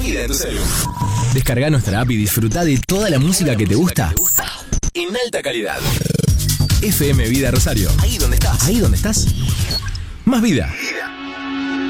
vida en tu celular. Descarga nuestra app y disfruta de toda la música que te gusta en alta calidad. FM Vida Rosario. Ahí donde estás. Más vida.